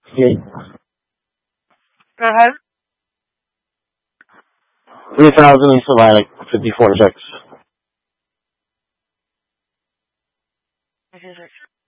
Okay. Go ahead. 3,000 is to buy like 54 checks.